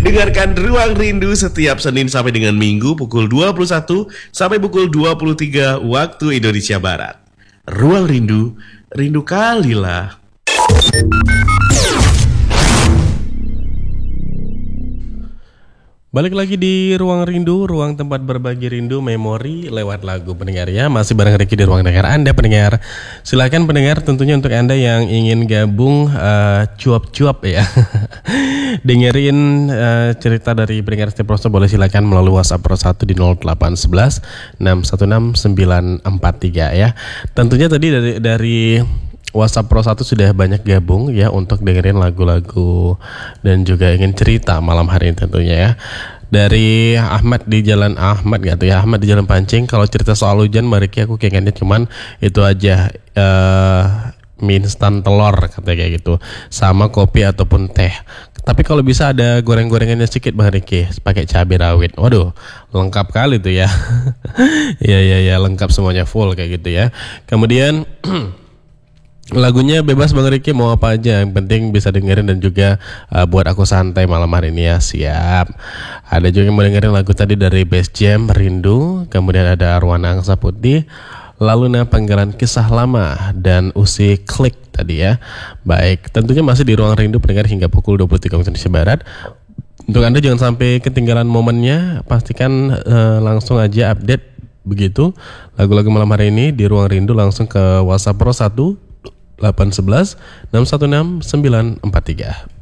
Dengarkan Ruang Rindu setiap Senin sampai dengan Minggu pukul 21 sampai pukul 23 waktu Indonesia Barat. Ruang Rindu, rindu kalilah. Balik lagi di Ruang Rindu, ruang tempat berbagi rindu memori lewat lagu pendengar ya. Masih bareng Ricky di ruang dengar Anda pendengar. Silakan pendengar, tentunya untuk Anda yang ingin gabung cuap-cuap ya. Dengerin cerita dari pendengar setiap proses, boleh silakan melalui WhatsApp Pro 1 di 0811 616 943 ya. Tentunya tadi dari WhatsApp Pro 1 sudah banyak gabung ya untuk dengerin lagu-lagu dan juga ingin cerita malam hari ini tentunya ya. Dari Ahmad di Jalan Ahmad gak tuh ya, Ahmad di Jalan Pancing. Kalau cerita soal hujan Mariki aku kayaknya cuman itu aja, mie instan telur katanya kayak gitu, sama kopi ataupun teh. Tapi kalau bisa ada goreng-gorengannya sedikit Bang Riki, pakai cabai rawit. Waduh, lengkap kali tuh ya. Ya lengkap semuanya full kayak gitu ya. Kemudian lagunya bebas Bang Riki, mau apa aja, yang penting bisa dengerin dan juga buat aku santai malam hari ini ya. Siap. Ada juga yang mau dengerin lagu tadi dari Bass Jam Rindu, kemudian ada Arwana Angsa Putih, lalu Panggilan Kisah Lama dan Usi Klik tadi ya. Baik, tentunya masih di Ruang Rindu pendengar hingga pukul 23 waktu Indonesia Barat. Untuk Anda jangan sampai ketinggalan momennya, pastikan langsung aja update begitu lagu-lagu malam hari ini di Ruang Rindu langsung ke WhatsApp Pro 1 811 616 943.